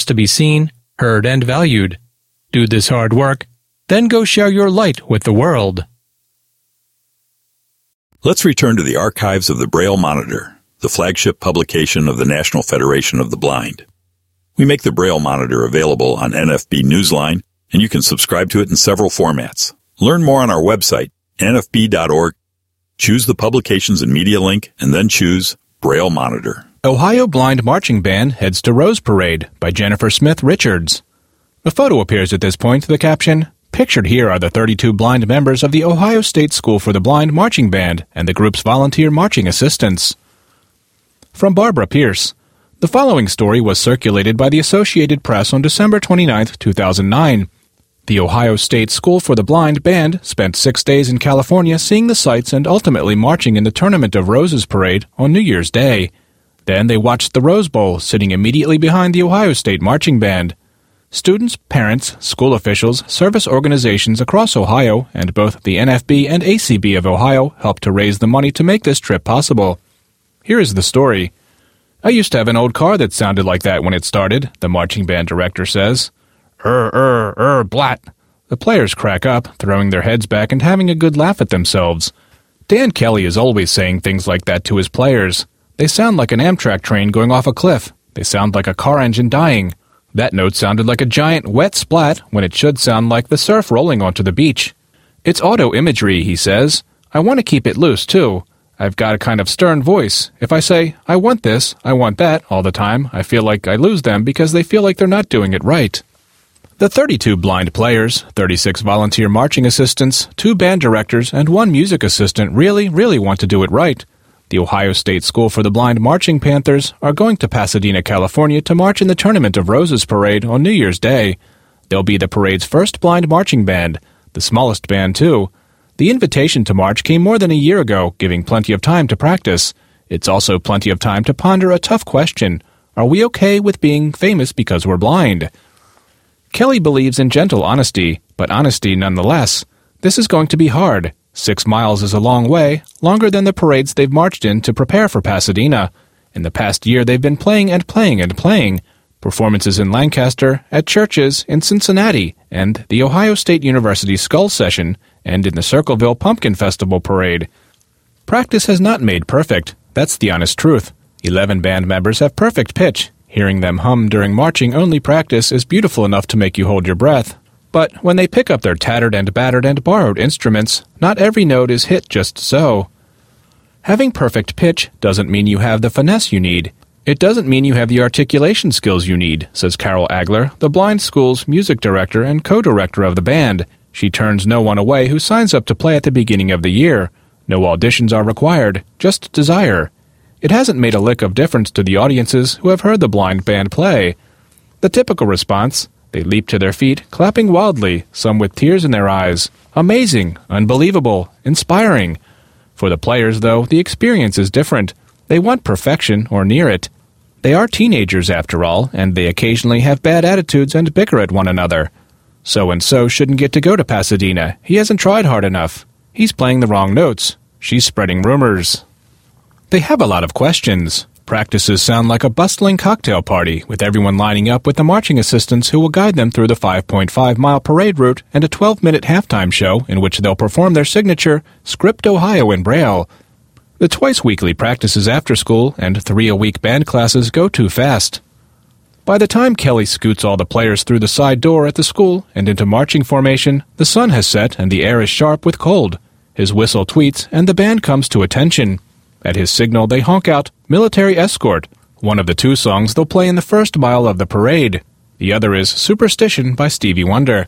to be seen, heard, and valued. Do this hard work, then go share your light with the world. Let's return to the archives of the Braille Monitor, the flagship publication of the National Federation of the Blind. We make the Braille Monitor available on NFB Newsline, and you can subscribe to it in several formats. Learn more on our website, nfb.org. Choose the Publications and Media link, and then choose Braille Monitor. Ohio Blind Marching Band heads to Rose Parade by Jennifer Smith Richards. A photo appears at this point, the caption, "Pictured here are the 32 blind members of the Ohio State School for the Blind Marching Band and the group's volunteer marching assistants." From Barbara Pierce. The following story was circulated by the Associated Press on December 29, 2009. The Ohio State School for the Blind Band spent 6 days in California seeing the sights and ultimately marching in the Tournament of Roses parade on New Year's Day. Then they watched the Rose Bowl, sitting immediately behind the Ohio State Marching Band. Students, parents, school officials, service organizations across Ohio, and both the NFB and ACB of Ohio helped to raise the money to make this trip possible. Here is the story. "I used to have an old car that sounded like that when it started," the marching band director says. Blat. The players crack up, throwing their heads back and having a good laugh at themselves. Dan Kelly is always saying things like that to his players. They sound like an Amtrak train going off a cliff. They sound like a car engine dying. That note sounded like a giant wet splat when it should sound like the surf rolling onto the beach. It's auto imagery, he says. I want to keep it loose, too. I've got a kind of stern voice. If I say, I want this, I want that, all the time, I feel like I lose them because they feel like they're not doing it right. The 32 blind players, 36 volunteer marching assistants, 2 band directors, and 1 music assistant really want to do it right. The Ohio State School for the Blind Marching Panthers are going to Pasadena, California to march in the Tournament of Roses parade on New Year's Day. They'll be the parade's first blind marching band, the smallest band too. The invitation to march came more than a year ago, giving plenty of time to practice. It's also plenty of time to ponder a tough question. Are we okay with being famous because we're blind? Kelly believes in gentle honesty, but honesty nonetheless. This is going to be hard. 6 miles is a long way, longer than the parades they've marched in to prepare for Pasadena. In the past year, they've been playing and playing and playing. Performances in Lancaster, at churches, in Cincinnati, and the Ohio State University Skull Session, and in the Circleville Pumpkin Festival Parade. Practice has not made perfect. That's the honest truth. 11 band members have perfect pitch. Hearing them hum during marching-only practice is beautiful enough to make you hold your breath. But when they pick up their tattered and battered and borrowed instruments, not every note is hit just so. Having perfect pitch doesn't mean you have the finesse you need. It doesn't mean you have the articulation skills you need, says Carol Agler, the blind school's music director and co-director of the band. She turns no one away who signs up to play at the beginning of the year. No auditions are required, just desire. It hasn't made a lick of difference to the audiences who have heard the blind band play. The typical response: they leap to their feet, clapping wildly, some with tears in their eyes. Amazing, unbelievable, inspiring. For the players, though, the experience is different. They want perfection or near it. They are teenagers, after all, and they occasionally have bad attitudes and bicker at one another. So-and-so shouldn't get to go to Pasadena. He hasn't tried hard enough. He's playing the wrong notes. She's spreading rumors. They have a lot of questions. Practices sound like a bustling cocktail party, with everyone lining up with the marching assistants who will guide them through the 5.5-mile parade route and a 12-minute halftime show in which they'll perform their signature Script Ohio in Braille. The twice-weekly practices after school and 3-a-week band classes go too fast. By the time Kelly scoots all the players through the side door at the school and into marching formation, the sun has set and the air is sharp with cold. His whistle tweets and the band comes to attention. At his signal, they honk out Military Escort, one of the 2 songs they'll play in the first mile of the parade. The other is Superstition by Stevie Wonder.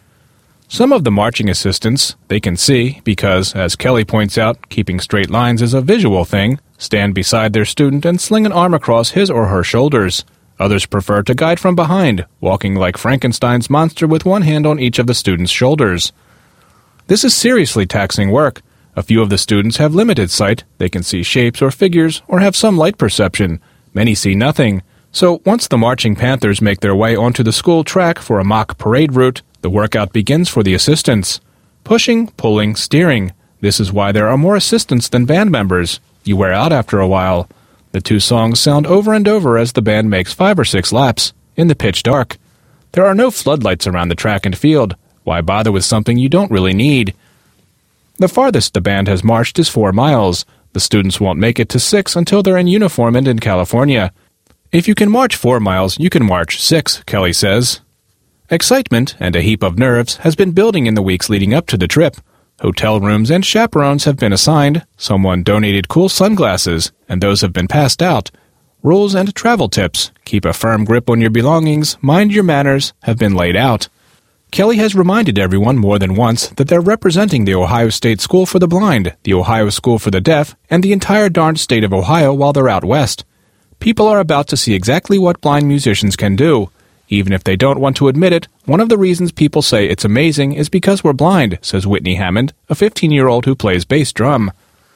Some of the marching assistants, they can see, because, as Kelly points out, keeping straight lines is a visual thing, stand beside their student and sling an arm across his or her shoulders. Others prefer to guide from behind, walking like Frankenstein's monster with one hand on each of the students' shoulders. This is seriously taxing work. A few of the students have limited sight. They can see shapes or figures or have some light perception. Many see nothing. So once the marching Panthers make their way onto the school track for a mock parade route, the workout begins for the assistants. Pushing, pulling, steering. This is why there are more assistants than band members. You wear out after a while. The 2 songs sound over and over as the band makes 5 or 6 laps. in the pitch dark. There are no floodlights around the track and field. Why bother with something you don't really need? The farthest the band has marched is 4 miles. The students won't make it to 6 until they're in uniform and in California. If you can march 4 miles, you can march 6, Kelly says. Excitement and a heap of nerves has been building in the weeks leading up to the trip. Hotel rooms and chaperones have been assigned, someone donated cool sunglasses, and those have been passed out. Rules and travel tips, keep a firm grip on your belongings, mind your manners, have been laid out. Kelly has reminded everyone more than once that they're representing the Ohio State School for the Blind, the Ohio School for the Deaf, and the entire darned state of Ohio while they're out west. People are about to see exactly what blind musicians can do. Even if they don't want to admit it, one of the reasons people say it's amazing is because we're blind, says Whitney Hammond, a 15-year-old who plays bass drum.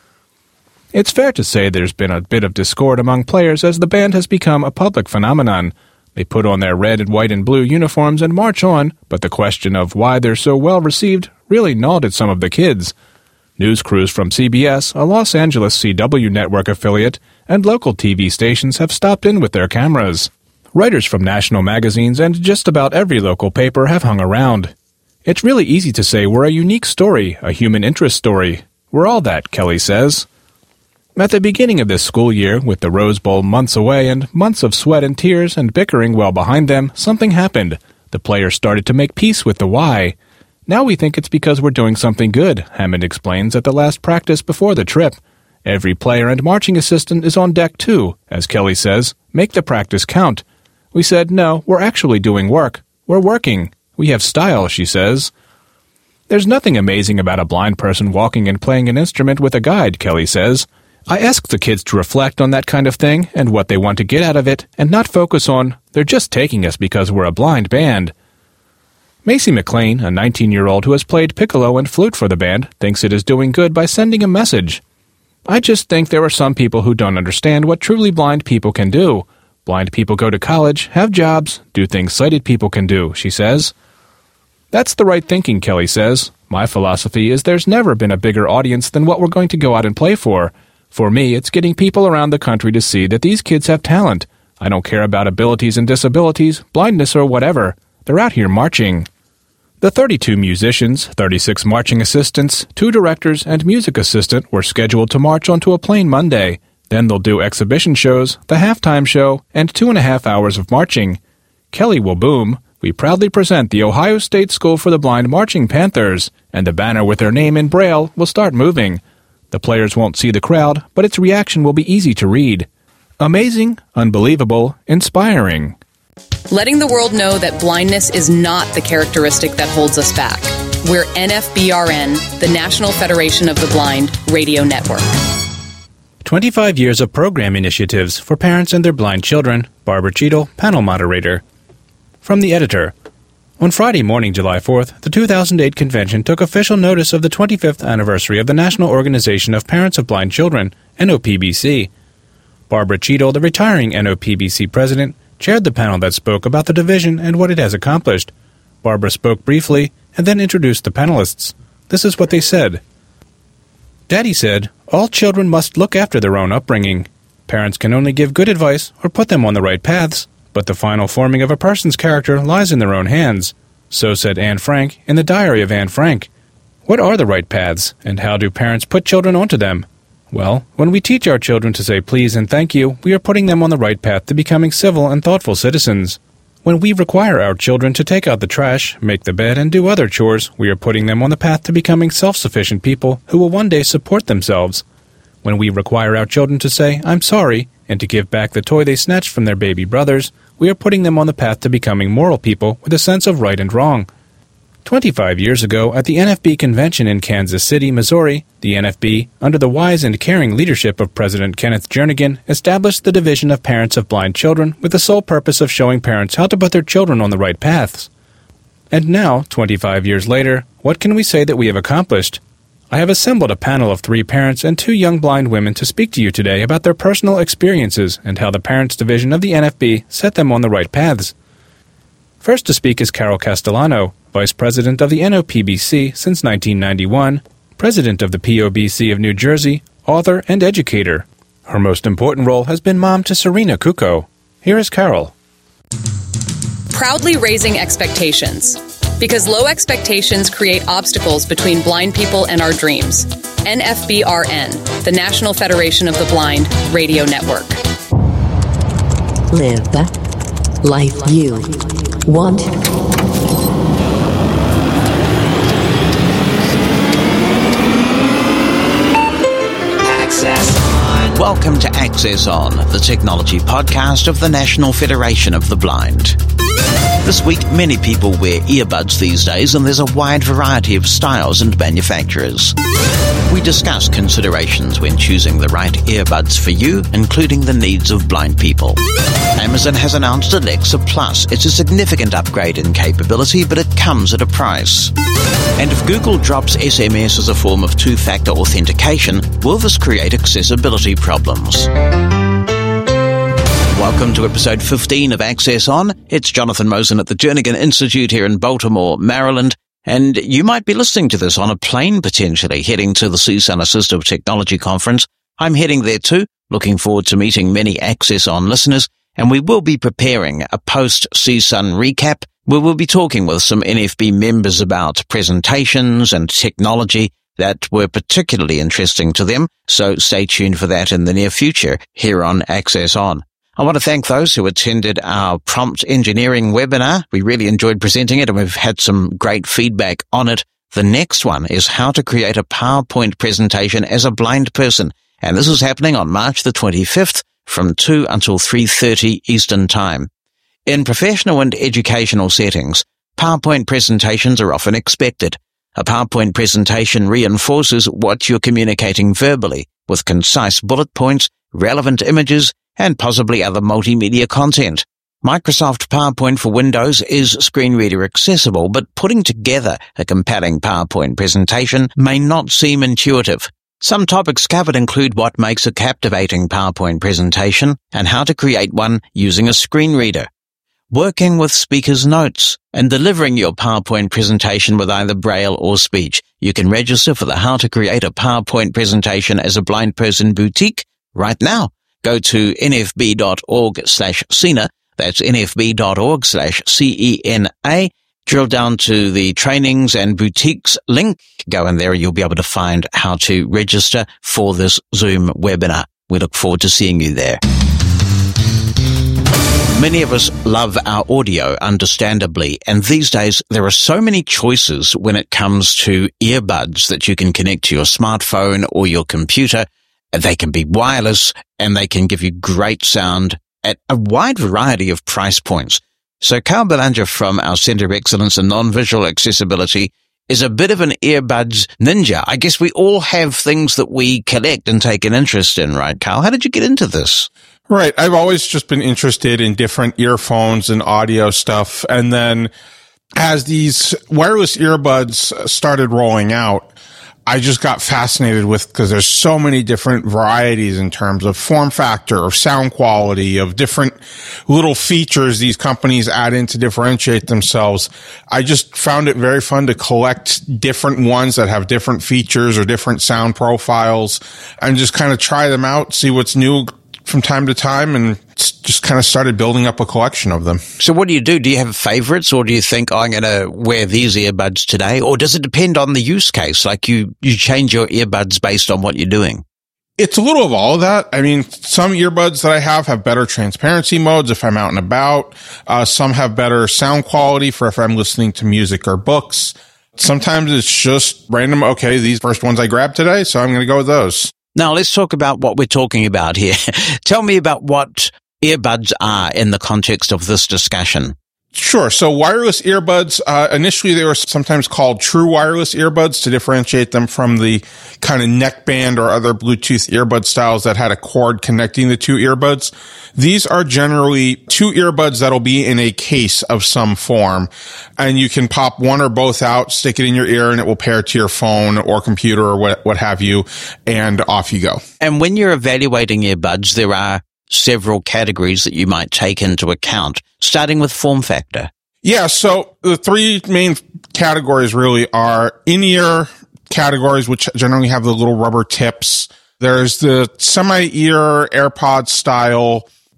It's fair to say there's been a bit of discord among players as the band has become a public phenomenon. They put on their red and white and blue uniforms and march on, but the question of why they're so well received really gnawed at some of the kids. News crews from CBS, a Los Angeles CW network affiliate, and local TV stations have stopped in with their cameras. Writers from national magazines and just about every local paper have hung around. It's really easy to say we're a unique story, a human interest story. We're all that, Kelly says. At the beginning of this school year, with the Rose Bowl months away and months of sweat and tears and bickering well behind them, something happened. The players started to make peace with the why. Now we think it's because we're doing something good, Hammond explains at the last practice before the trip. Every player and marching assistant is on deck too, as Kelly says. Make the practice count. We said, no, we're actually doing work. We're working. We have style, she says. There's nothing amazing about a blind person walking and playing an instrument with a guide, Kelly says. I ask the kids to reflect on that kind of thing and what they want to get out of it and not focus on, they're just taking us because we're a blind band. Macy McLean, a 19-year-old who has played piccolo and flute for the band, thinks it is doing good by sending a message. I just think there are some people who don't understand what truly blind people can do. Blind people go to college, have jobs, do things sighted people can do, she says. That's the right thinking, Kelly says. My philosophy is there's never been a bigger audience than what we're going to go out and play for. For me, it's getting people around the country to see that these kids have talent. I don't care about abilities and disabilities, blindness or whatever. They're out here marching. The 32 musicians, 36 marching assistants, 2 directors, and music assistant were scheduled to march onto a plane Monday. Then they'll do exhibition shows, the halftime show, and 2.5 hours of marching. Kelly will boom. We proudly present the Ohio State School for the Blind Marching Panthers, and the banner with their name in Braille will start moving. The players won't see the crowd, but its reaction will be easy to read. Amazing, unbelievable, inspiring. Letting the world know that blindness is not the characteristic that holds us back. We're NFBRN, the National Federation of the Blind Radio Network. 25 years of program initiatives for parents and their blind children. Barbara Cheadle, panel moderator. From the editor. On Friday morning, July 4th, the 2008 convention took official notice of the 25th anniversary of the National Organization of Parents of Blind Children, NOPBC. Barbara Cheadle, the retiring NOPBC president, chaired the panel that spoke about the division and what it has accomplished. Barbara spoke briefly and then introduced the panelists. This is what they said. Daddy said, all children must look after their own upbringing. Parents can only give good advice or put them on the right paths, but the final forming of a person's character lies in their own hands. So said Anne Frank in the Diary of Anne Frank. What are the right paths, and how do parents put children onto them? Well, when we teach our children to say please and thank you, we are putting them on the right path to becoming civil and thoughtful citizens. When we require our children to take out the trash, make the bed, and do other chores, we are putting them on the path to becoming self-sufficient people who will one day support themselves. When we require our children to say, I'm sorry, and to give back the toy they snatched from their baby brothers, we are putting them on the path to becoming moral people with a sense of right and wrong. 25 years ago, at the NFB convention in Kansas City, Missouri, the NFB, under the wise and caring leadership of President Kenneth Jernigan, established the Division of Parents of Blind Children with the sole purpose of showing parents how to put their children on the right paths. And now, 25 years later, what can we say that we have accomplished? I have assembled a panel of 3 parents and 2 young blind women to speak to you today about their personal experiences and how the Parents Division of the NFB set them on the right paths. First to speak is Carol Castellano, Vice President of the NOPBC since 1991, President of the POBC of New Jersey, author and educator. Her most important role has been mom to Serena Cucco. Here is Carol. proudly raising expectations. Because low expectations create obstacles between blind people and our dreams. NFBRN, the National Federation of the Blind Radio Network. Live the life you want. Access On. Welcome to Access On, the technology podcast of the National Federation of the Blind. This week, many people wear earbuds these days, and there's a wide variety of styles and manufacturers. We discuss considerations when choosing the right earbuds for you, including the needs of blind people. Amazon has announced Alexa Plus. It's a significant upgrade in capability, but it comes at a price. And if Google drops SMS as a form of two-factor authentication, will this create accessibility problems? Welcome to episode 15 of Access On. It's Jonathan Mosen at the Jernigan Institute here in Baltimore, Maryland. And you might be listening to this on a plane potentially, heading to the CSUN Assistive Technology Conference. I'm heading there too, looking forward to meeting many Access On listeners. And we will be preparing a post-CSUN recap where we'll be talking with some NFB members about presentations and technology that were particularly interesting to them. So stay tuned for that in the near future here on Access On. I want to thank those who attended our prompt engineering webinar. We really enjoyed presenting it and we've had some great feedback on it. The next one is how to create a PowerPoint presentation as a blind person. And this is happening on March the 25th from 2 until 3:30 Eastern Time. In professional and educational settings, PowerPoint presentations are often expected. A PowerPoint presentation reinforces what you're communicating verbally with concise bullet points, relevant images, and possibly other multimedia content. Microsoft PowerPoint for Windows is screen reader accessible, but putting together a compelling PowerPoint presentation may not seem intuitive. Some topics covered include what makes a captivating PowerPoint presentation and how to create one using a screen reader, working with speakers' notes, and delivering your PowerPoint presentation with either Braille or speech. You can register for the How to Create a PowerPoint Presentation as a Blind Person Boutique right now. Go to nfb.org/CENA. That's nfb.org/CENA. Drill down to the trainings and boutiques link. Go in there and you'll be able to find how to register for this Zoom webinar. We look forward to seeing you there. Many of us love our audio, understandably, and these days there are so many choices when it comes to earbuds that you can connect to your smartphone or your computer. They can be wireless and they can give you great sound at a wide variety of price points. So Carl Belanger from our Center of Excellence in Non-Visual Accessibility is a bit of an earbuds ninja. I guess we all have things that we collect and take an interest in, right, Carl? How did you get into this? Right. I've always just been interested in different earphones and audio stuff. And then as these wireless earbuds started rolling out, I just got fascinated with, because there's so many different varieties in terms of form factor, of sound quality, of different little features these companies add in to differentiate themselves. I just found it very fun to collect different ones that have different features or different sound profiles and just kind of try them out, see what's new from time to time, and just kind of started building up a collection of them. So what do you do? Do you have favorites, or do you think, I'm going to wear these earbuds today? Or does it depend on the use case? Like you change your earbuds based on what you're doing? It's a little of all of that. I mean, some earbuds that I have better transparency modes if I'm out and about. Some have better sound quality for if I'm listening to music or books. Sometimes it's just random. Okay, these first ones I grabbed today, so I'm going to go with those. Now, let's talk about what we're talking about here. Tell me about what earbuds are in the context of this discussion. Sure. So wireless earbuds, initially they were sometimes called true wireless earbuds to differentiate them from the kind of neckband or other Bluetooth earbud styles that had a cord connecting the two earbuds. These are generally two earbuds that'll be in a case of some form, and you can pop one or both out, stick it in your ear, and it will pair to your phone or computer or what have you, and off you go. And when you're evaluating earbuds, there are several categories that you might take into account, starting with form factor. Yeah, so the three main categories really are in-ear categories, which generally have the little rubber tips. There's the semi-ear AirPod style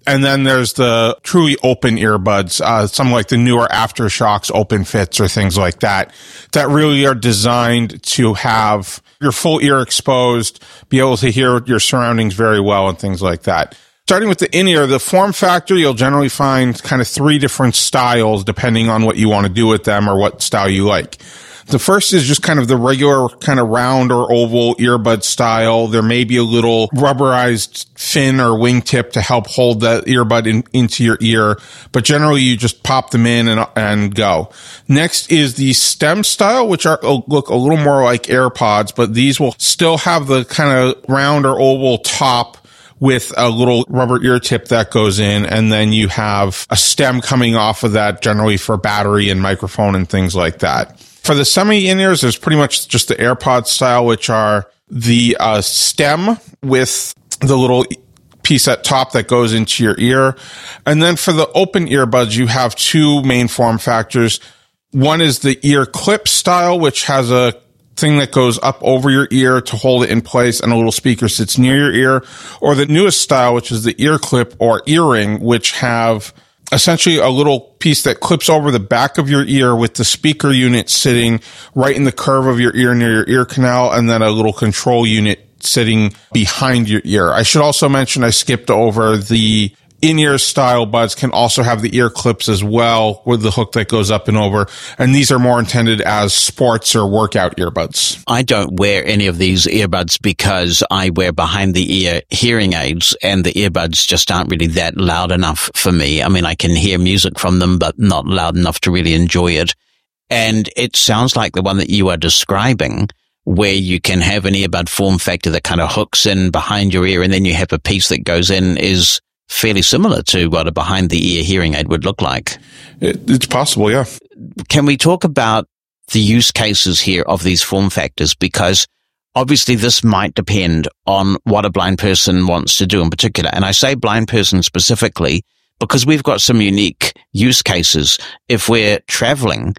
And then there's the truly open earbuds, some like the newer Aftershokz Open Fits or things like that really are designed to have your full ear exposed, be able to hear your surroundings very well and things like that. Starting with the in-ear, the form factor, you'll generally find kind of 3 different styles depending on what you want to do with them or what style you like. The first is just kind of the regular kind of round or oval earbud style. There may be a little rubberized fin or wingtip to help hold the earbud into your ear, but generally you just pop them in and go. Next is the stem style, which look a little more like AirPods, but these will still have the kind of round or oval top with a little rubber ear tip that goes in, and then you have a stem coming off of that, generally for battery and microphone and things like that. For the semi-in-ears, there's pretty much just the AirPods style, which are the stem with the little piece at top that goes into your ear. And then for the open earbuds, you have 2 main form factors. One is the ear clip style, which has a thing that goes up over your ear to hold it in place, and a little speaker sits near your ear, or the newest style, which is the ear clip or earring, which have essentially a little piece that clips over the back of your ear with the speaker unit sitting right in the curve of your ear near your ear canal, and then a little control unit sitting behind your ear. I should also mention I skipped over the in-ear style buds can also have the ear clips as well with the hook that goes up and over. And these are more intended as sports or workout earbuds. I don't wear any of these earbuds because I wear behind the ear hearing aids, and the earbuds just aren't really that loud enough for me. I mean, I can hear music from them, but not loud enough to really enjoy it. And it sounds like the one that you are describing, where you can have an earbud form factor that kind of hooks in behind your ear, and then you have a piece that goes in, is fairly similar to what a behind-the-ear hearing aid would look like. It's possible, yeah. Can we talk about the use cases here of these form factors? Because obviously this might depend on what a blind person wants to do in particular. And I say blind person specifically because we've got some unique use cases. If we're traveling,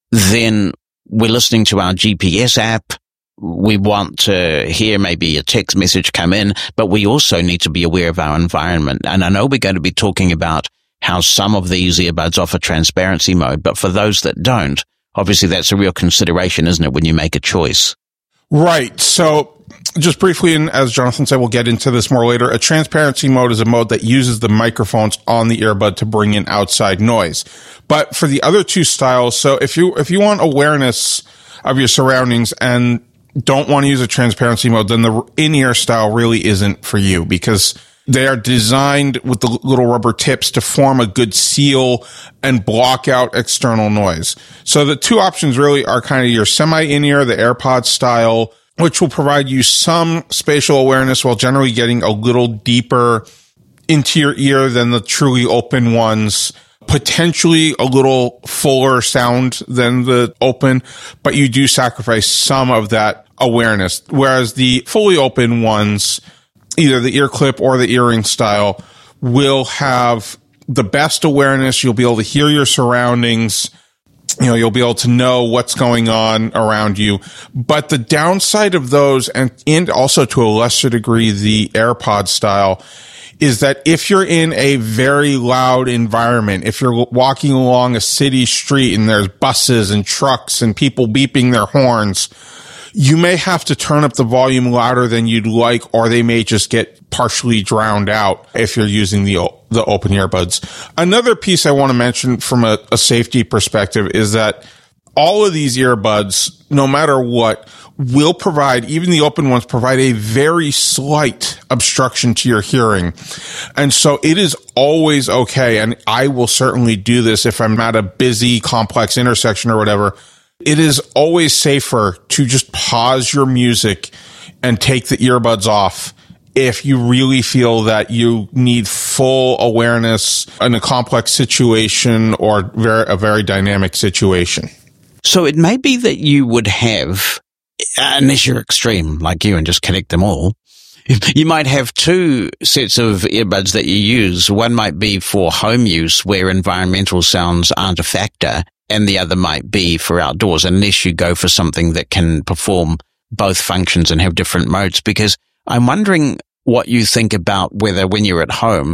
then we're listening to our GPS app. We want to hear maybe a text message come in, but we also need to be aware of our environment. And I know we're going to be talking about how some of these earbuds offer transparency mode, but for those that don't, obviously that's a real consideration, isn't it, when you make a choice? Right. So just briefly, and as Jonathan said, we'll get into this more later, a transparency mode is a mode that uses the microphones on the earbud to bring in outside noise. But for the other 2 styles, so if you want awareness of your surroundings and don't want to use a transparency mode, then the in-ear style really isn't for you, because they are designed with the little rubber tips to form a good seal and block out external noise. So the 2 options really are kind of your semi-in-ear, the AirPods style, which will provide you some spatial awareness while generally getting a little deeper into your ear than the truly open ones. Potentially a little fuller sound than the open, but you do sacrifice some of that awareness. Whereas the fully open ones, either the ear clip or the earring style, will have the best awareness. You'll be able to hear your surroundings. You'll be able to know what's going on around you. But the downside of those, and also to a lesser degree, the AirPod style, is that if you're in a very loud environment, if you're walking along a city street and there's buses and trucks and people beeping their horns, you may have to turn up the volume louder than you'd like, or they may just get partially drowned out if you're using the open earbuds. Another piece I want to mention from a safety perspective is that all of these earbuds, no matter what, will provide, even the open ones, provide a very slight obstruction to your hearing. And so it is always okay, and I will certainly do this if I'm at a busy, complex intersection or whatever. It is always safer to just pause your music and take the earbuds off if you really feel that you need full awareness in a complex situation or a very dynamic situation. So it may be that you would have, unless you're extreme like you and just connect them all, you might have 2 sets of earbuds that you use. One might be for home use where environmental sounds aren't a factor, and the other might be for outdoors, unless you go for something that can perform both functions and have different modes. Because I'm wondering what you think about whether when you're at home,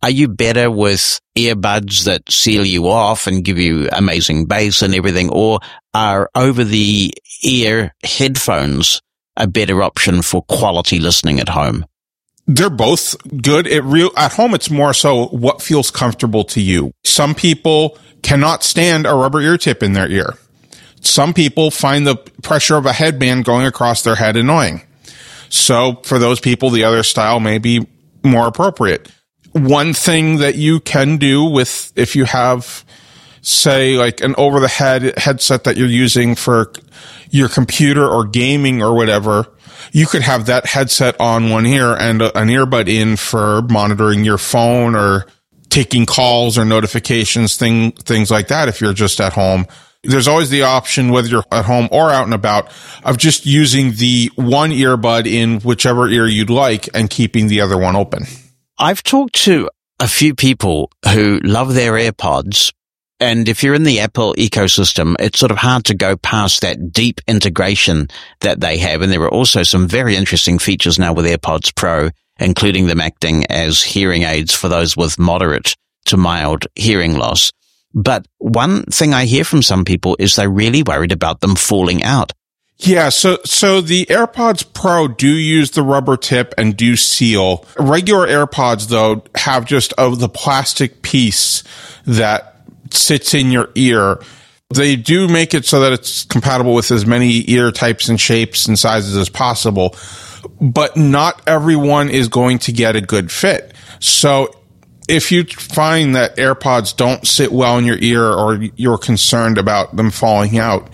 Are you better with earbuds that seal you off and give you amazing bass and everything, or are over-the-ear headphones a better option for quality listening at home? They're both good. At home, it's more so what feels comfortable to you. Some people cannot stand a rubber ear tip in their ear. Some people find the pressure of a headband going across their head annoying. So for those people, the other style may be more appropriate. One thing that you can do if you have, say, like an over-the-head headset that you're using for your computer or gaming or whatever, you could have that headset on one ear and an earbud in for monitoring your phone or taking calls or notifications, things like that if you're just at home. There's always the option, whether you're at home or out and about, of just using the one earbud in whichever ear you'd like and keeping the other one open. I've talked to a few people who love their AirPods, and if you're in the Apple ecosystem, it's sort of hard to go past that deep integration that they have. And there are also some very interesting features now with AirPods Pro, including them acting as hearing aids for those with moderate to mild hearing loss. But one thing I hear from some people is they're really worried about them falling out. Yeah, so the AirPods Pro do use the rubber tip and do seal. Regular AirPods, though, have just the plastic piece that sits in your ear. They do make it so that it's compatible with as many ear types and shapes and sizes as possible, but not everyone is going to get a good fit. So if you find that AirPods don't sit well in your ear or you're concerned about them falling out,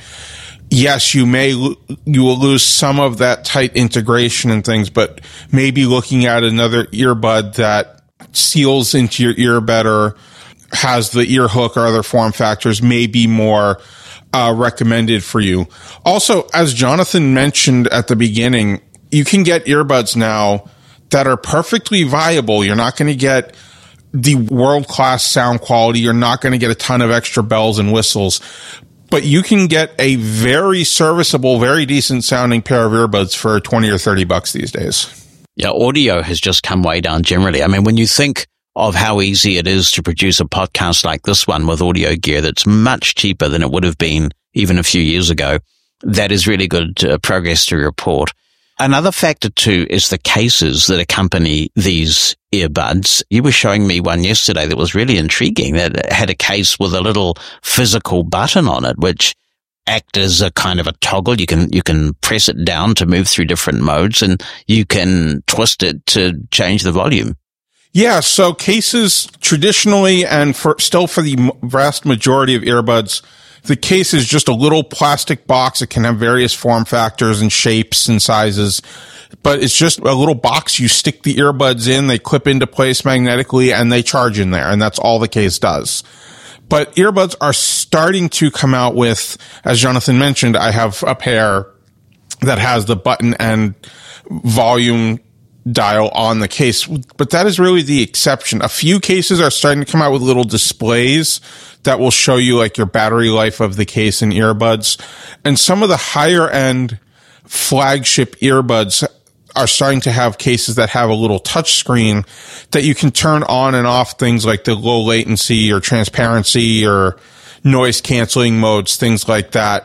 yes, you will lose some of that tight integration and things, but maybe looking at another earbud that seals into your ear better, has the ear hook or other form factors, may be more recommended for you. Also, as Jonathan mentioned at the beginning, you can get earbuds now that are perfectly viable. You're not going to get the world-class sound quality. You're not going to get a ton of extra bells and whistles, but you can get a very serviceable, very decent sounding pair of earbuds for $20 or $30 these days. Yeah, audio has just come way down generally. I mean, when you think of how easy it is to produce a podcast like this one with audio gear that's much cheaper than it would have been even a few years ago, that is really good progress to report. Another factor, too, is the cases that accompany these earbuds. You were showing me one yesterday that was really intriguing, that had a case with a little physical button on it, which act as a kind of a toggle. You can press it down to move through different modes, and you can twist it to change the volume. Yeah, so cases traditionally, and still for the vast majority of earbuds, the case is just a little plastic box. It can have various form factors and shapes and sizes, but it's just a little box. You stick the earbuds in, they clip into place magnetically, and they charge in there, and that's all the case does. But earbuds are starting to come out with, as Jonathan mentioned, I have a pair that has the button and volume dial on the case, but that is really the exception. A few cases are starting to come out with little displays that will show you like your battery life of the case and earbuds. And some of the higher end flagship earbuds are starting to have cases that have a little touch screen that you can turn on and off things like the low latency or transparency or noise canceling modes, things like that,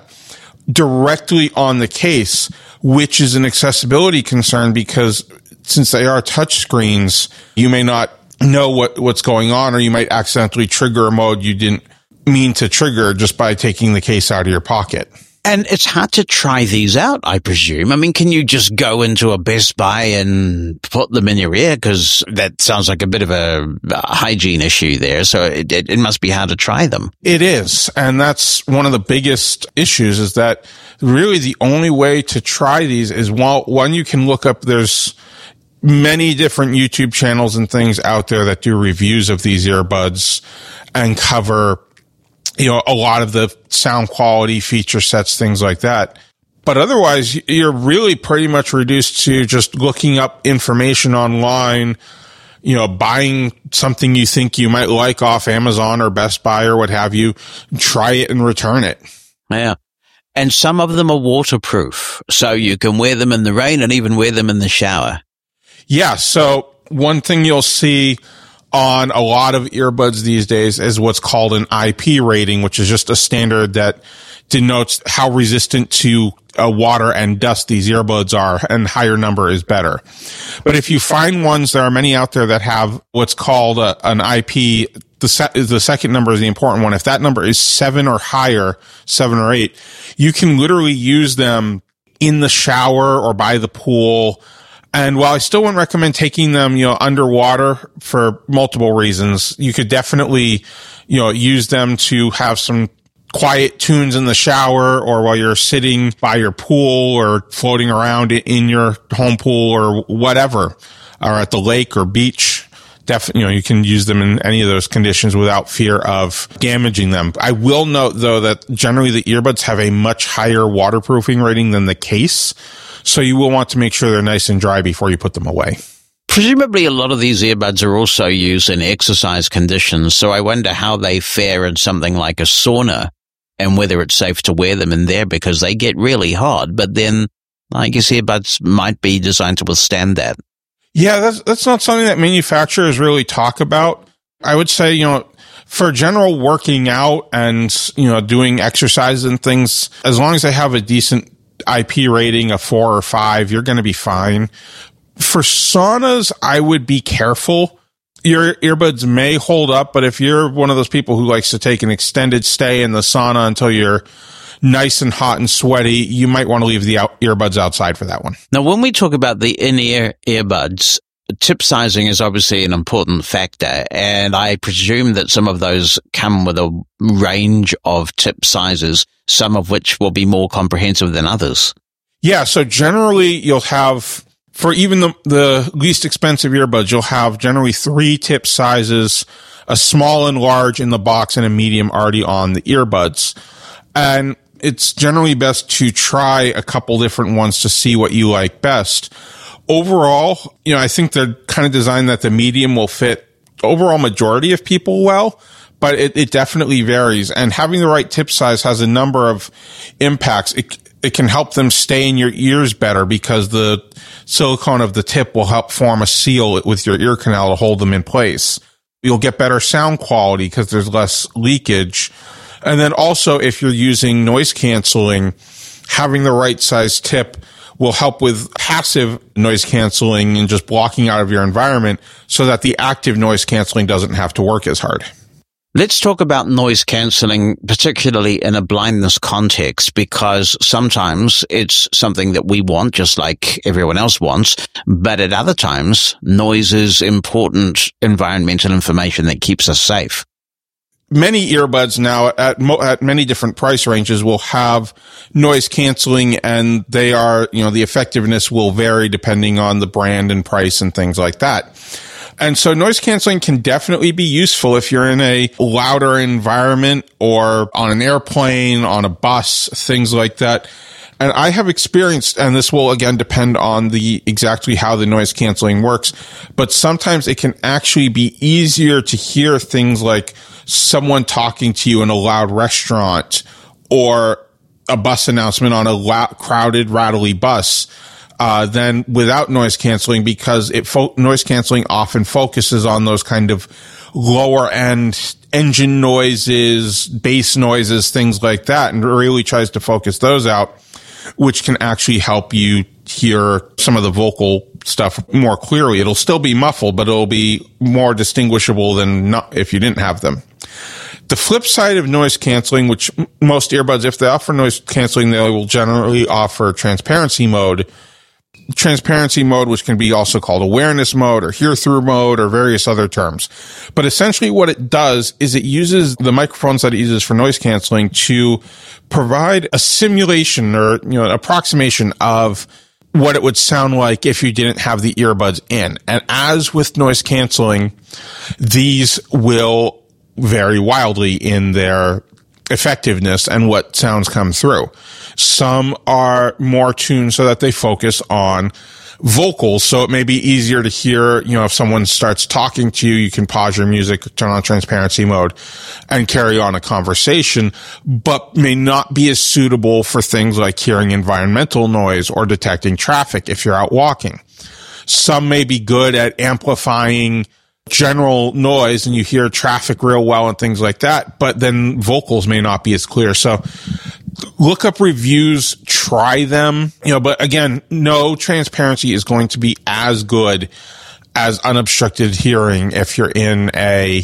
directly on the case, which is an accessibility concern because since they are touch screens, you may not know what's going on, or you might accidentally trigger a mode you didn't mean to trigger just by taking the case out of your pocket. And it's hard to try these out, I presume. I mean, can you just go into a Best Buy and put them in your ear? Because that sounds like a bit of a hygiene issue there. So it must be hard to try them. It is. And that's one of the biggest issues, is that really the only way to try these is one, you can look up, there's many different YouTube channels and things out there that do reviews of these earbuds and cover, a lot of the sound quality, feature sets, things like that. But otherwise, you're really pretty much reduced to just looking up information online, buying something you think you might like off Amazon or Best Buy or what have you, try it and return it. Yeah. And some of them are waterproof, so you can wear them in the rain and even wear them in the shower. Yeah, so one thing you'll see on a lot of earbuds these days is what's called an IP rating, which is just a standard that denotes how resistant to water and dust these earbuds are, and higher number is better. But if you find ones, there are many out there that have what's called an IP. The second number is the important one. If that number is 7 or higher, 7 or 8, you can literally use them in the shower or by the pool. And while I still wouldn't recommend taking them, underwater for multiple reasons, you could definitely, use them to have some quiet tunes in the shower, or while you're sitting by your pool or floating around in your home pool or whatever, or at the lake or beach. You can use them in any of those conditions without fear of damaging them. I will note, though, that generally the earbuds have a much higher waterproofing rating than the case, so you will want to make sure they're nice and dry before you put them away. Presumably a lot of these earbuds are also used in exercise conditions, so I wonder how they fare in something like a sauna and whether it's safe to wear them in there, because they get really hot, but then I guess earbuds might be designed to withstand that. Yeah, that's not something that manufacturers really talk about. I would say, for general working out and, doing exercises and things, as long as they have a decent IP rating of 4 or 5, you're going to be fine. For saunas, I would be careful. Your earbuds may hold up, but if you're one of those people who likes to take an extended stay in the sauna until you're nice and hot and sweaty, you might want to leave the earbuds outside for that one. Now, when we talk about the in-ear earbuds, tip sizing is obviously an important factor, and I presume that some of those come with a range of tip sizes, some of which will be more comprehensive than others. Yeah, so generally you'll have, for even the least expensive earbuds, you'll have generally 3 tip sizes, a small and large in the box and a medium already on the earbuds. And it's generally best to try a couple different ones to see what you like best. Overall, I think they're kind of designed that the medium will fit overall majority of people well, but it definitely varies. And having the right tip size has a number of impacts. It can help them stay in your ears better because the silicone of the tip will help form a seal with your ear canal to hold them in place. You'll get better sound quality because there's less leakage. And then also, if you're using noise canceling, having the right size tip will help with passive noise canceling and just blocking out of your environment so that the active noise canceling doesn't have to work as hard. Let's talk about noise canceling, particularly in a blindness context, because sometimes it's something that we want, just like everyone else wants, but at other times, noise is important environmental information that keeps us safe. Many earbuds now at many different price ranges will have noise canceling, and they are, the effectiveness will vary depending on the brand and price and things like that. And so noise canceling can definitely be useful if you're in a louder environment or on an airplane, on a bus, things like that. And I have experienced, and this will again depend on exactly how the noise canceling works, but sometimes it can actually be easier to hear things like someone talking to you in a loud restaurant or a bus announcement on a crowded, rattly bus than without noise canceling, because noise canceling often focuses on those kind of lower end engine noises, bass noises, things like that, and really tries to focus those out, which can actually help you hear some of the vocal stuff more clearly. It'll still be muffled, but it'll be more distinguishable than not if you didn't have them. The flip side of noise canceling, which most earbuds, if they offer noise canceling, they will generally offer transparency mode. Transparency mode, which can be also called awareness mode or hear-through mode or various other terms. But essentially what it does is it uses the microphones that it uses for noise canceling to provide a simulation or, an approximation of what it would sound like if you didn't have the earbuds in. And as with noise canceling, these will vary wildly in their effectiveness and what sounds come through. Some are more tuned so that they focus on vocals, so it may be easier to hear, if someone starts talking to you, you can pause your music, turn on transparency mode, and carry on a conversation, but may not be as suitable for things like hearing environmental noise or detecting traffic if you're out walking. Some may be good at amplifying general noise and you hear traffic real well and things like that, but then vocals may not be as clear. So look up reviews, try them, but again, no transparency is going to be as good as unobstructed hearing if you're in a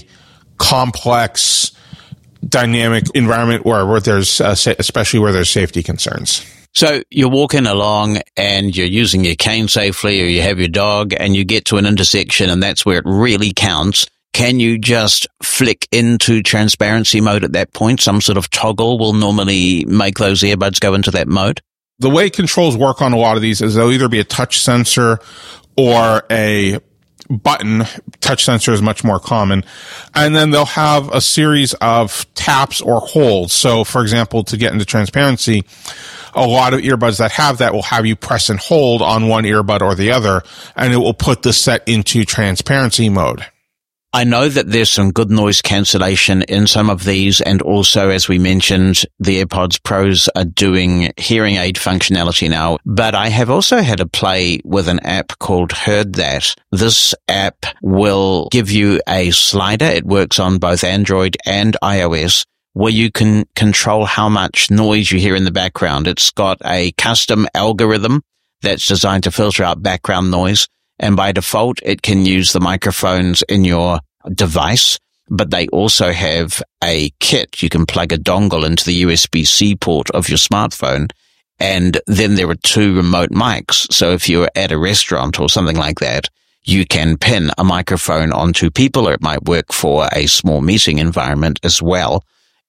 complex, dynamic environment where there's, especially where there's safety concerns. So you're walking along and you're using your cane safely, or you have your dog and you get to an intersection and that's where it really counts. Can you just flick into transparency mode at that point? Some sort of toggle will normally make those earbuds go into that mode. The way controls work on a lot of these is there'll either be a touch sensor or a button. Touch sensor is much more common. And then they'll have a series of taps or holds. So, for example, to get into transparency, a lot of earbuds that have that will have you press and hold on one earbud or the other, and it will put the set into transparency mode. I know that there's some good noise cancellation in some of these, and also, as we mentioned, the AirPods Pros are doing hearing aid functionality now, but I have also had a play with an app called Heard That. This app will give you a slider. It works on both Android and iOS, where you can control how much noise you hear in the background. It's got a custom algorithm that's designed to filter out background noise. And by default, it can use the microphones in your device, but they also have a kit. You can plug a dongle into the USB-C port of your smartphone, and then there are 2 remote mics. So if you're at a restaurant or something like that, you can pin a microphone onto people, or it might work for a small meeting environment as well.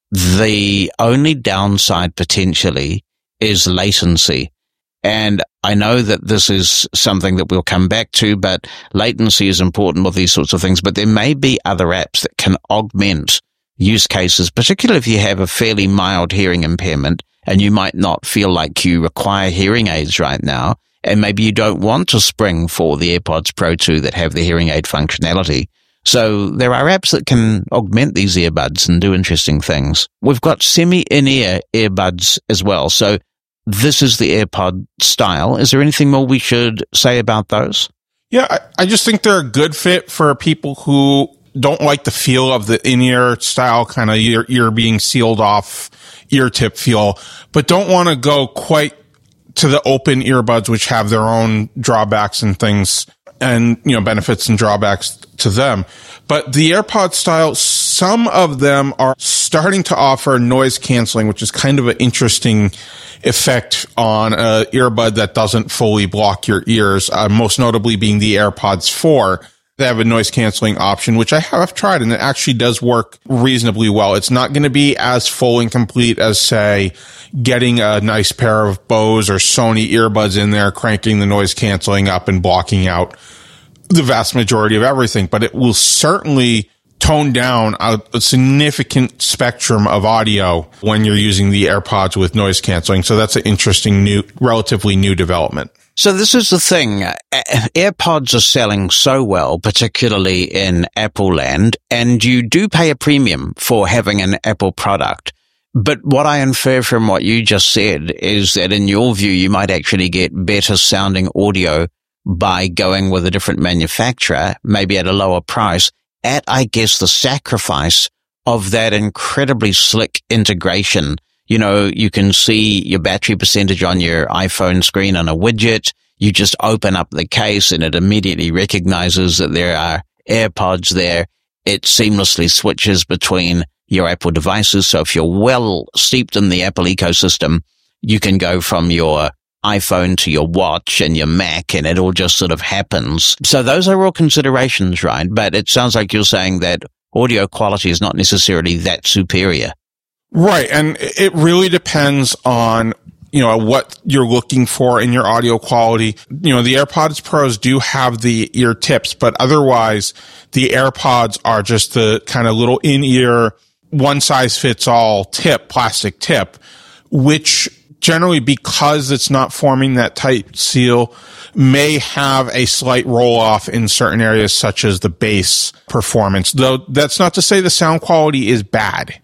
The only downside potentially is latency. And I know that this is something that we'll come back to, but latency is important with these sorts of things. But there may be other apps that can augment use cases, particularly if you have a fairly mild hearing impairment and you might not feel like you require hearing aids right now. And maybe you don't want to spring for the AirPods Pro 2 that have the hearing aid functionality. So there are apps that can augment these earbuds and do interesting things. We've got semi-in-ear earbuds as well. So this is the AirPod style. Is there anything more we should say about those? Yeah, I just think they're a good fit for people who don't like the feel of the in-ear style, kind of ear being sealed off, ear tip feel, but don't want to go quite to the open earbuds, which have their own drawbacks and things, and, benefits and drawbacks to them. But the AirPod style, some of them are starting to offer noise canceling, which is kind of an interesting effect on an earbud that doesn't fully block your ears, most notably being the AirPods 4. They have a noise canceling option, which I have tried, and it actually does work reasonably well. It's not going to be as full and complete as, say, getting a nice pair of Bose or Sony earbuds in there, cranking the noise canceling up and blocking out the vast majority of everything. But it will certainly tone down a significant spectrum of audio when you're using the AirPods with noise canceling. So that's an interesting relatively new development. So this is the thing. AirPods are selling so well, particularly in Apple land, and you do pay a premium for having an Apple product. But what I infer from what you just said is that in your view, you might actually get better sounding audio by going with a different manufacturer, maybe at a lower price, at, I guess, the sacrifice of that incredibly slick integration. You can see your battery percentage on your iPhone screen on a widget. You just open up the case and it immediately recognizes that there are AirPods there. It seamlessly switches between your Apple devices. So if you're well steeped in the Apple ecosystem, you can go from your iPhone to your watch and your Mac, and it all just sort of happens. So those are all considerations, right? But it sounds like you're saying that audio quality is not necessarily that superior. Right. And it really depends on, what you're looking for in your audio quality. The AirPods Pros do have the ear tips, but otherwise the AirPods are just the kind of little in-ear, one size fits all plastic tip, which generally, because it's not forming that tight seal, may have a slight roll off in certain areas, such as the bass performance. Though that's not to say the sound quality is bad.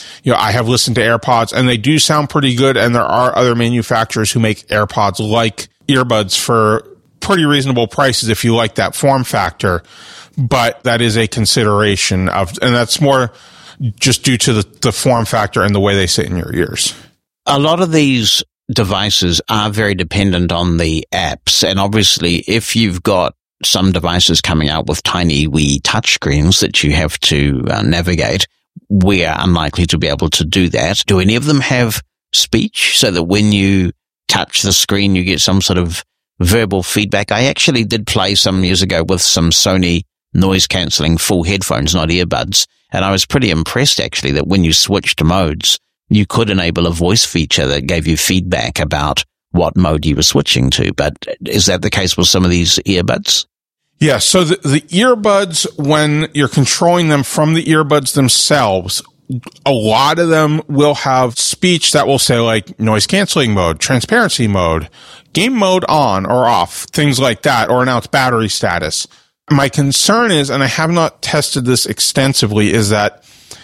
I have listened to AirPods and they do sound pretty good. And there are other manufacturers who make AirPods like earbuds for pretty reasonable prices if you like that form factor. but that is a consideration and that's more just due to the form factor and the way they sit in your ears. A lot of these devices are very dependent on the apps, and obviously if you've got some devices coming out with tiny wee touchscreens that you have to navigate, we are unlikely to be able to do that. Do any of them have speech so that when you touch the screen, you get some sort of verbal feedback? I actually did play some years ago with some Sony noise cancelling full headphones, not earbuds, and I was pretty impressed actually that when you switched modes, you could enable a voice feature that gave you feedback about what mode you were switching to. But is that the case with some of these earbuds? Yeah, so the earbuds, when you're controlling them from the earbuds themselves, a lot of them will have speech that will say like noise canceling mode, transparency mode, game mode on or off, things like that, or announce battery status. My concern is, and I have not tested this extensively, is that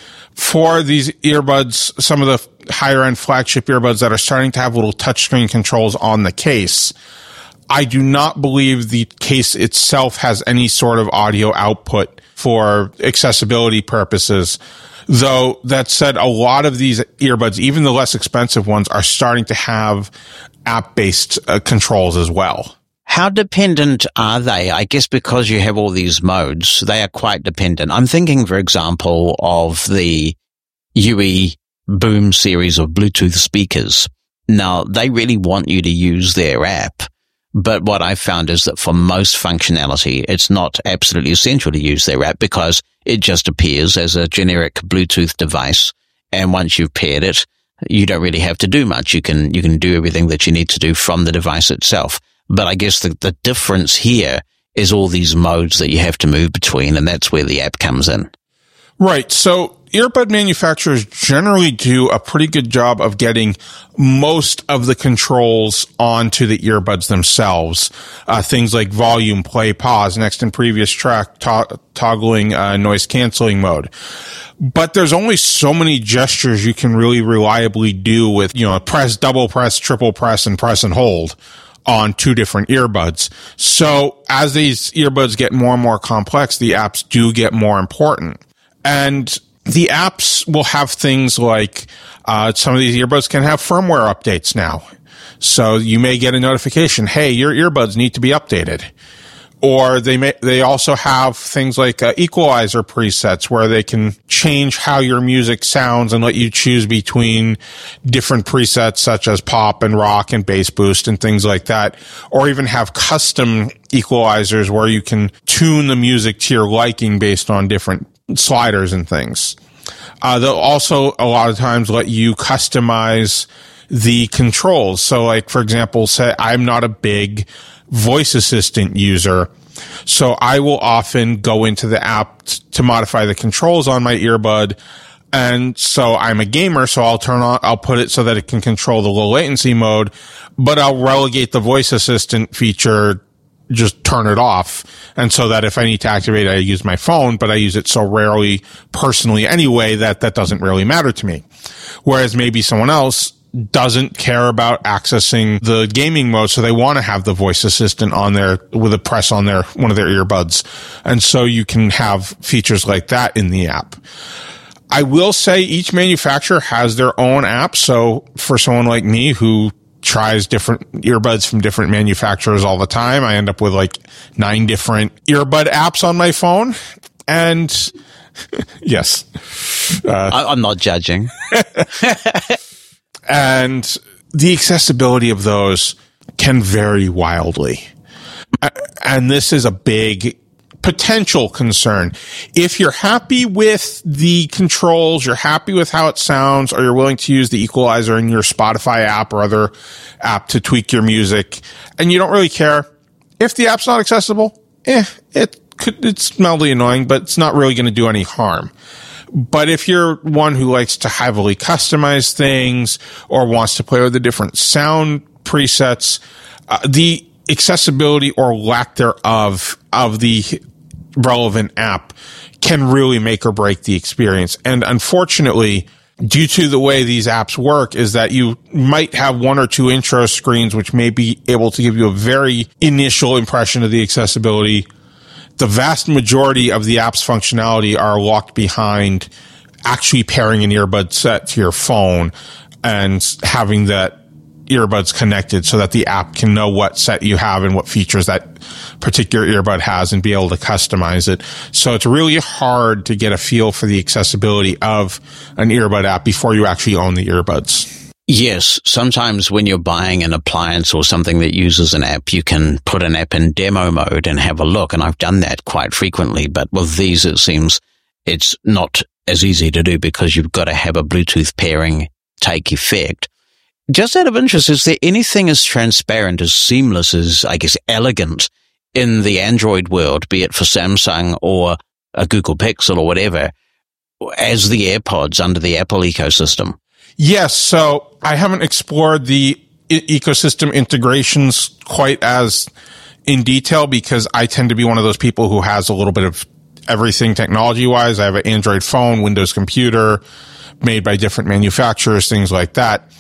for these earbuds, some of the higher end flagship earbuds that are starting to have little touchscreen controls on the case, I do not believe the case itself has any sort of audio output for accessibility purposes. Though that said, a lot of these earbuds, even the less expensive ones, are starting to have app-based controls as well. How dependent are they? I guess because you have all these modes, they are quite dependent. I'm thinking, for example, of the UE Boom series of Bluetooth speakers. Now, they really want you to use their app. But what I found is that for most functionality, it's not absolutely essential to use their app because it just appears as a generic Bluetooth device. And once you've paired it, you don't really have to do much. You can do everything that you need to do from the device itself. But I guess the difference here is all these modes that you have to move between, and that's where the app comes in. Right. So earbud manufacturers generally do a pretty good job of getting most of the controls onto the earbuds themselves. Things like volume, play, pause, next and previous track, toggling noise canceling mode. But there's only so many gestures you can really reliably do with, press, double press, triple press, and press and hold on two different earbuds. So as these earbuds get more and more complex, the apps do get more important. And the apps will have things like, some of these earbuds can have firmware updates now. So you may get a notification, hey, your earbuds need to be updated. Or they also have things like equalizer presets where they can change how your music sounds and let you choose between different presets such as pop and rock and bass boost and things like that. Or even have custom equalizers where you can tune the music to your liking based on different sliders and things. They'll also a lot of times let you customize the controls. So like, for example, say I'm not a big voice assistant user, so I will often go into the app to modify the controls on my earbud. And so I'm a gamer, so I'll put it so that it can control the low latency mode, but I'll relegate the voice assistant feature, just turn it off. And so that if I need to activate it, I use my phone, but I use it so rarely personally anyway that doesn't really matter to me. Whereas maybe someone else doesn't care about accessing the gaming mode, so they want to have the voice assistant on there with a press on one of their earbuds. And so you can have features like that in the app. I will say each manufacturer has their own app. So for someone like me who tries different earbuds from different manufacturers all the time, I end up with like 9 different earbud apps on my phone. And yes, I'm not judging. And the accessibility of those can vary wildly. And this is a big potential concern. If you're happy with the controls, you're happy with how it sounds, or you're willing to use the equalizer in your Spotify app or other app to tweak your music, and you don't really care, if the app's not accessible, it's mildly annoying, but it's not really going to do any harm. But if you're one who likes to heavily customize things or wants to play with the different sound presets, the accessibility or lack thereof of the relevant app can really make or break the experience. And unfortunately, due to the way these apps work, is that you might have 1 or 2 intro screens which may be able to give you a very initial impression of the accessibility. the vast majority of the app's functionality are locked behind actually pairing an earbud set to your phone and having that earbuds connected so that the app can know what set you have and what features that particular earbud has and be able to customize it. So it's really hard to get a feel for the accessibility of an earbud app before you actually own the earbuds. Yes, sometimes when you're buying an appliance or something that uses an app, you can put an app in demo mode and have a look, and I've done that quite frequently, but with these it seems it's not as easy to do because you've got to have a Bluetooth pairing take effect. Just out of interest, is there anything as transparent, as seamless, as, I guess, elegant in the Android world, be it for Samsung or a Google Pixel or whatever, as the AirPods under the Apple ecosystem? Yes, so I haven't explored the ecosystem integrations quite as in detail because I tend to be one of those people who has a little bit of everything technology-wise. I have an Android phone, Windows computer, made by different manufacturers, things like that.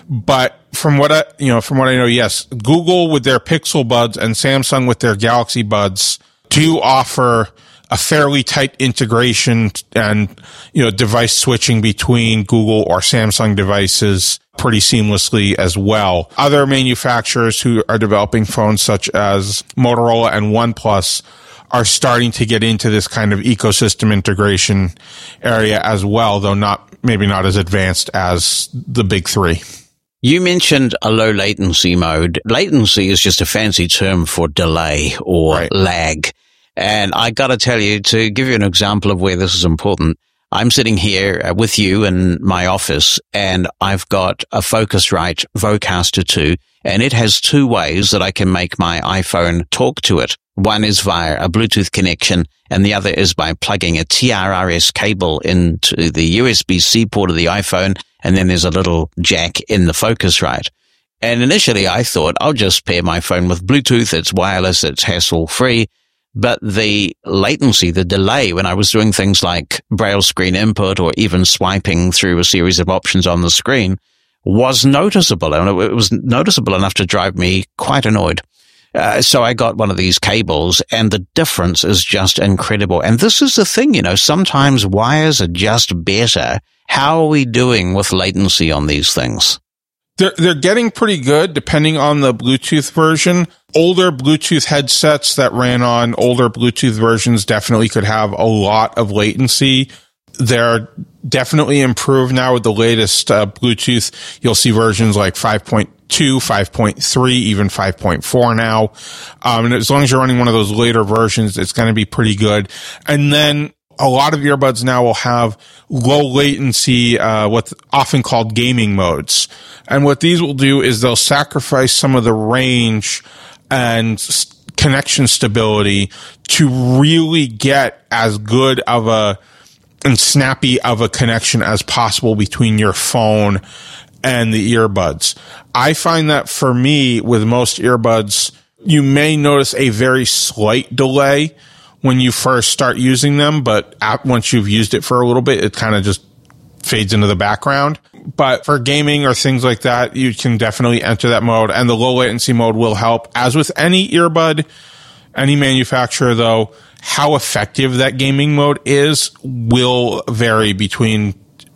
But from what I know, yes, Google with their Pixel Buds and Samsung with their Galaxy Buds do offer a fairly tight integration and, device switching between Google or Samsung devices pretty seamlessly as well. Other manufacturers who are developing phones such as Motorola and OnePlus are starting to get into this kind of ecosystem integration area as well, though maybe not as advanced as the big three. You mentioned a low latency mode. Latency is just a fancy term for delay or lag. And I got to tell you, to give you an example of where this is important, I'm sitting here with you in my office and I've got a Focusrite Vocaster 2 and it has two ways that I can make my iPhone talk to it. One is via a Bluetooth connection and the other is by plugging a TRRS cable into the USB-C port of the iPhone, and then there's a little jack in the Focusrite. And initially I thought I'll just pair my phone with Bluetooth. It's wireless, it's hassle-free. But the latency, the delay when I was doing things like Braille screen input or even swiping through a series of options on the screen was noticeable. And it was noticeable enough to drive me quite annoyed. So I got one of these cables and the difference is just incredible. And this is the thing, sometimes wires are just better. How are we doing with latency on these things? They're getting pretty good depending on the Bluetooth version. Older Bluetooth headsets that ran on older Bluetooth versions definitely could have a lot of latency. They're definitely improved now with the latest Bluetooth. You'll see versions like 5.2, 5.3, even 5.4 now. And as long as you're running one of those later versions, it's going to be pretty good. And then a lot of earbuds now will have low latency, what's often called gaming modes. And what these will do is they'll sacrifice some of the range and connection stability to really get as good of and snappy of a connection as possible between your phone and the earbuds. I find that for me, with most earbuds, you may notice a very slight delay when you first start using them, but once you've used it for a little bit, it kind of just fades into the background. But for gaming or things like that, you can definitely enter that mode, and the low latency mode will help. As with any earbud, any manufacturer, though, how effective that gaming mode is will vary between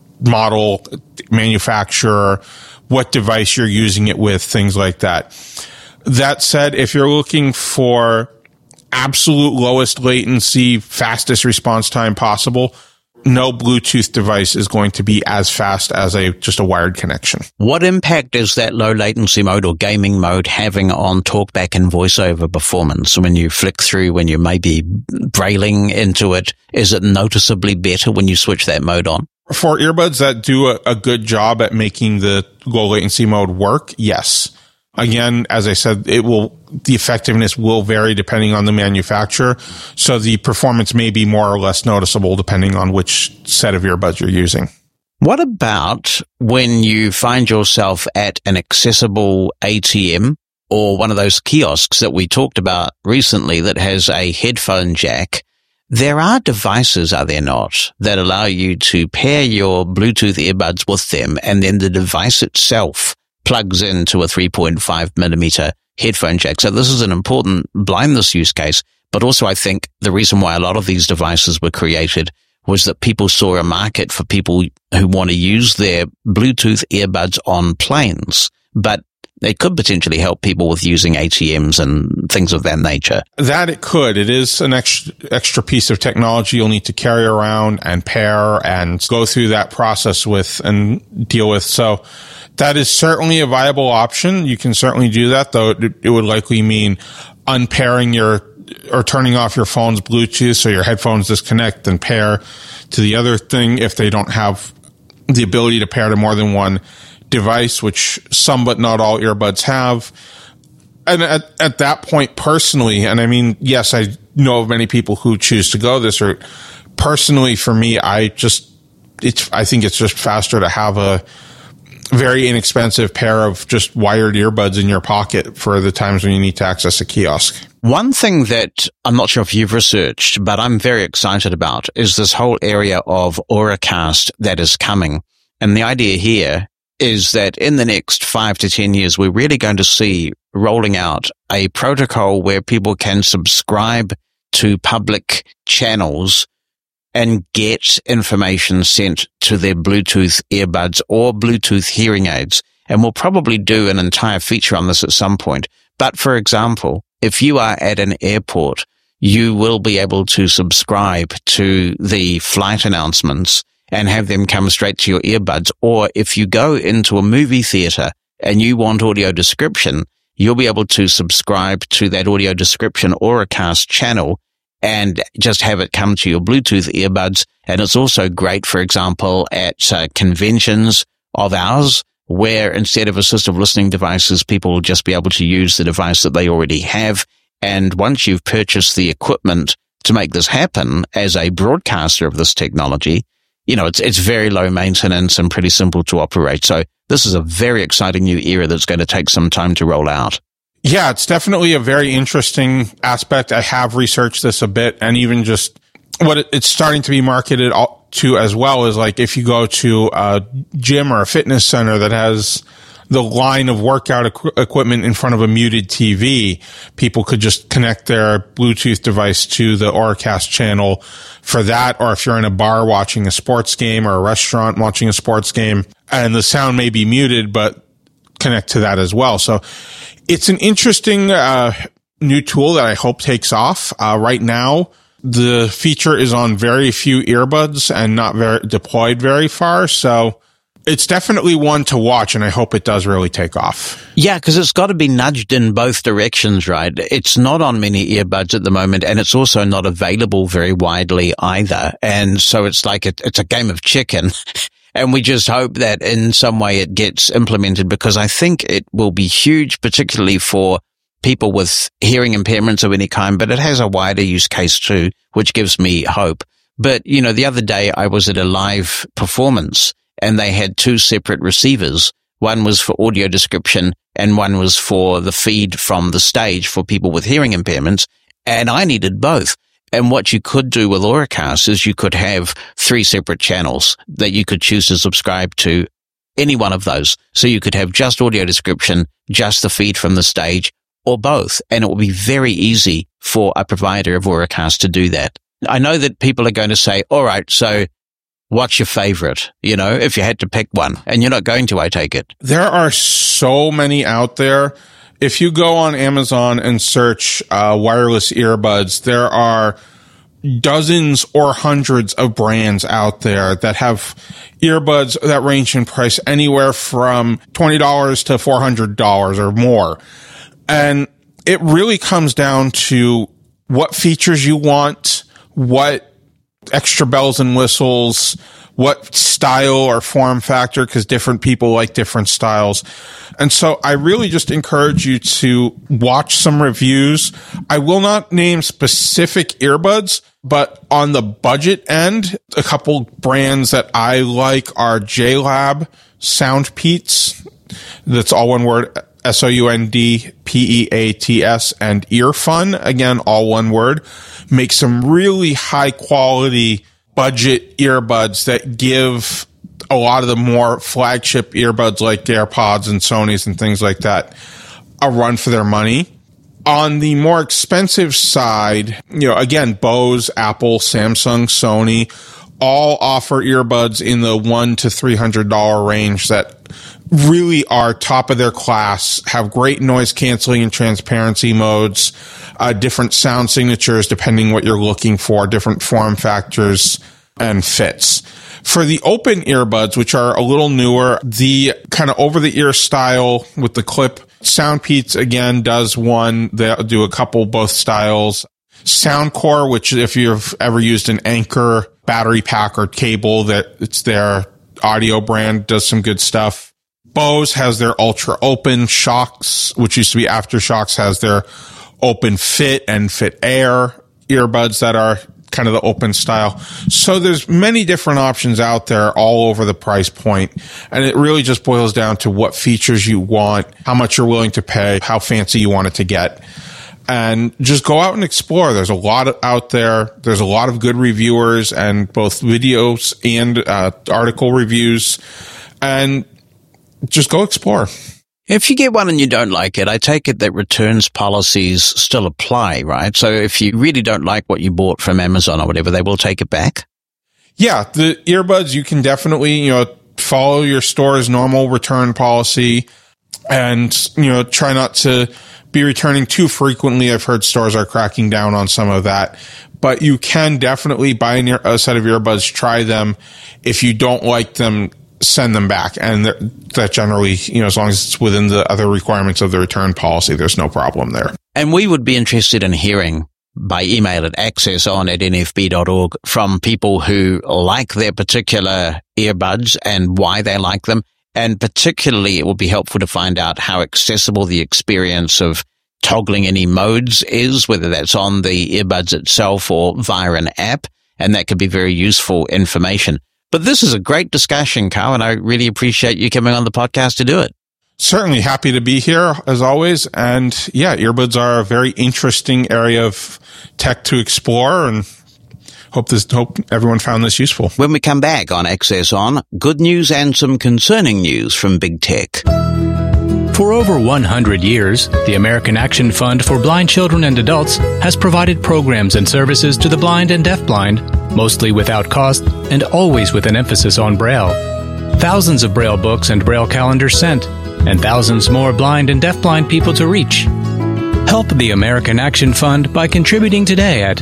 model, manufacturer, what device you're using it with, things like that. That said, if you're looking for absolute lowest latency, fastest response time possible, no Bluetooth device is going to be as fast as just a wired connection. What impact is that low latency mode or gaming mode having on talkback and voiceover performance? When you flick through, when you may be brailing into it, is it noticeably better when you switch that mode on? For earbuds that do a good job at making the low latency mode work, yes. Again, as I said, the effectiveness will vary depending on the manufacturer. So the performance may be more or less noticeable depending on which set of earbuds you're using. What about when you find yourself at an accessible ATM or one of those kiosks that we talked about recently that has a headphone jack? There are devices, are there not, that allow you to pair your Bluetooth earbuds with them, and then the device itself plugs into a 3.5 millimeter headphone jack. So this is an important blindness use case, But also I think the reason why a lot of these devices were created was that people saw a market for people who want to use their Bluetooth earbuds on planes, but they could potentially help people with using ATMs and things of that nature. That it could. It is an extra piece of technology you'll need to carry around and pair and go through that process with and deal with. So that is certainly a viable option. You can certainly do that, though it would likely mean unpairing or turning off your phone's Bluetooth so your headphones disconnect and pair to the other thing if they don't have the ability to pair to more than one device, which some but not all earbuds have. And at that point, personally, and I mean, yes, I know of many people who choose to go this route. Personally, for me, I think it's just faster to have a very inexpensive pair of just wired earbuds in your pocket for the times when you need to access a kiosk. One thing that I'm not sure if you've researched, but I'm very excited about is this whole area of Auracast that is coming. And the idea here is that in the next 5 to 10 years, we're really going to see rolling out a protocol where people can subscribe to public channels and get information sent to their Bluetooth earbuds or Bluetooth hearing aids. And we'll probably do an entire feature on this at some point. But for example, if you are at an airport, you will be able to subscribe to the flight announcements and have them come straight to your earbuds. Or if you go into a movie theater and you want audio description, you'll be able to subscribe to that audio description Auracast channel and just have it come to your Bluetooth earbuds. And it's also great, for example, at conventions of ours, where instead of assistive listening devices, people will just be able to use the device that they already have. And once you've purchased the equipment to make this happen as a broadcaster of this technology, you know, it's very low maintenance and pretty simple to operate. So this is a very exciting new era that's going to take some time to roll out. Yeah, it's definitely a very interesting aspect. I have researched this a bit, and even just what it's starting to be marketed to as well is like if you go to a gym or a fitness center that has the line of workout equipment in front of a muted TV, people could just connect their Bluetooth device to the Auracast channel for that. Or if you're in a bar watching a sports game or a restaurant watching a sports game and the sound may be muted, but connect to that as well. So it's an interesting new tool that I hope takes off. Right now, the feature is on very few earbuds and not deployed very far. So it's definitely one to watch, and I hope it does really take off. Yeah, because it's got to be nudged in both directions, right? It's not on many earbuds at the moment, and it's also not available very widely either. And so it's like it's a game of chicken. And we just hope that in some way it gets implemented, because I think it will be huge, particularly for people with hearing impairments of any kind, but it has a wider use case too, which gives me hope. But, you know, the other day I was at a live performance and they had two separate receivers. One was for audio description and one was for the feed from the stage for people with hearing impairments. And I needed both. And what you could do with Auracast is you could have 3 separate channels that you could choose to subscribe to, any one of those. So you could have just audio description, just the feed from the stage, or both. And it will be very easy for a provider of Auracast to do that. I know that people are going to say, all right, so what's your favorite? You know, if you had to pick one, and you're not going to, I take it. There are so many out there. If you go on Amazon and search wireless earbuds, there are dozens or hundreds of brands out there that have earbuds that range in price anywhere from $20 to $400 or more. And it really comes down to what features you want, what extra bells and whistles, what style or form factor, because different people like different styles. And so I really just encourage you to watch some reviews. I will not name specific earbuds, but on the budget end, a couple brands that I like are JLab, Soundpeats, that's all one word, SOUNDPEATS, and Earfun, again, all one word, make some really high quality budget earbuds that give a lot of the more flagship earbuds like AirPods and Sony's and things like that a run for their money. On the more expensive side, again, Bose, Apple, Samsung, Sony, all offer earbuds in the $100 to $300 range that really are top of their class, have great noise canceling and transparency modes, different sound signatures depending what you're looking for, different form factors and fits. For the open earbuds, which are a little newer, the kind of over-the-ear style with the clip, Soundpeats, again, does one. They'll do a couple, both styles. Soundcore, which if you've ever used an Anchor battery pack or cable, that it's their audio brand, does some good stuff. Bose has their ultra open. Shocks, which used to be Aftershocks, has their open fit and fit air earbuds that are kind of the open style. So there's many different options out there all over the price point. And it really just boils down to what features you want, how much you're willing to pay, how fancy you want it to get. And just go out and explore. There's a lot out there. There's a lot of good reviewers and both videos and article reviews. And just go explore. If you get one and you don't like it, I take it that returns policies still apply, right? So if you really don't like what you bought from Amazon or whatever, they will take it back? Yeah, the earbuds, you can definitely, follow your store's normal return policy and, try not to be returning too frequently. I've heard stores are cracking down on some of that. But you can definitely buy a set of earbuds, try them. If you don't like them, send them back. And that generally, as long as it's within the other requirements of the return policy, there's no problem there. And we would be interested in hearing by email at accesson@nfb.org from people who like their particular earbuds and why they like them. And particularly, it will be helpful to find out how accessible the experience of toggling any modes is, whether that's on the earbuds itself or via an app. And that could be very useful information. But this is a great discussion, Carl, and I really appreciate you coming on the podcast to do it. Certainly happy to be here, as always. And yeah, earbuds are a very interesting area of tech to explore, and hope everyone found this useful. When we come back on Access On, good news and some concerning news from Big Tech. For over 100 years, the American Action Fund for Blind Children and Adults has provided programs and services to the blind and deafblind, mostly without cost and always with an emphasis on Braille. Thousands of Braille books and Braille calendars sent, and thousands more blind and deafblind people to reach. Help the American Action Fund by contributing today at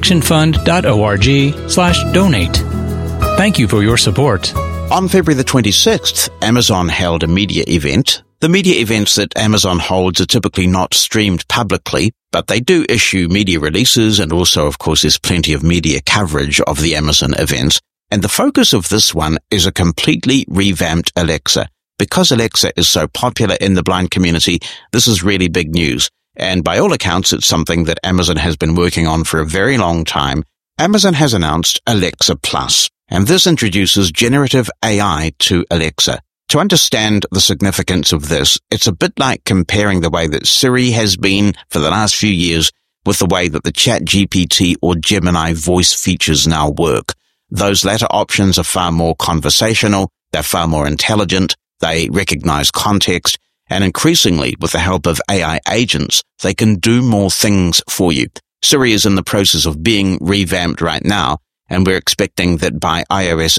actionfund.org/donate. Thank you for your support. On February the 26th, Amazon held a media event. The media events that Amazon holds are typically not streamed publicly, but they do issue media releases, and also, of course, there's plenty of media coverage of the Amazon events. And the focus of this one is a completely revamped Alexa. Because Alexa is so popular in the blind community, this is really big news. And by all accounts, it's something that Amazon has been working on for a very long time. Amazon has announced Alexa Plus, and this introduces generative AI to Alexa. To understand the significance of this, it's a bit like comparing the way that Siri has been for the last few years with the way that the ChatGPT or Gemini voice features now work. Those latter options are far more conversational, they're far more intelligent, they recognize context, and increasingly, with the help of AI agents, they can do more things for you. Siri is in the process of being revamped right now, and we're expecting that by iOS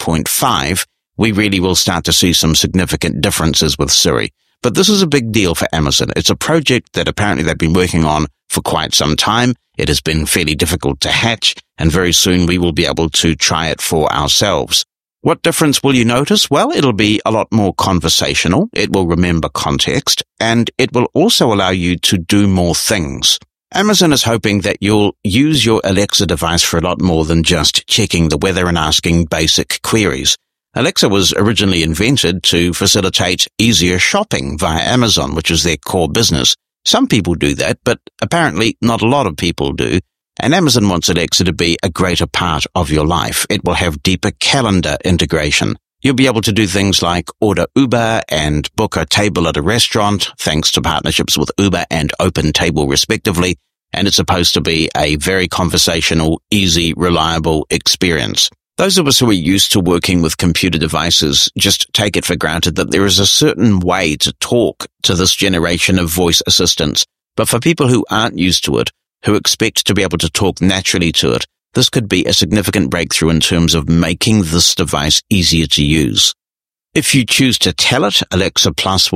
18.5, we really will start to see some significant differences with Siri. But this is a big deal for Amazon. It's a project that apparently they've been working on for quite some time. It has been fairly difficult to hatch, and very soon we will be able to try it for ourselves. What difference will you notice? Well, it'll be a lot more conversational. It will remember context, and it will also allow you to do more things. Amazon is hoping that you'll use your Alexa device for a lot more than just checking the weather and asking basic queries. Alexa was originally invented to facilitate easier shopping via Amazon, which is their core business. Some people do that, but apparently not a lot of people do. And Amazon wants Alexa to be a greater part of your life. It will have deeper calendar integration. You'll be able to do things like order Uber and book a table at a restaurant, thanks to partnerships with Uber and OpenTable respectively. And it's supposed to be a very conversational, easy, reliable experience. Those of us who are used to working with computer devices just take it for granted that there is a certain way to talk to this generation of voice assistants. But for people who aren't used to it, who expect to be able to talk naturally to it, this could be a significant breakthrough in terms of making this device easier to use. If you choose to tell it, Alexa Plus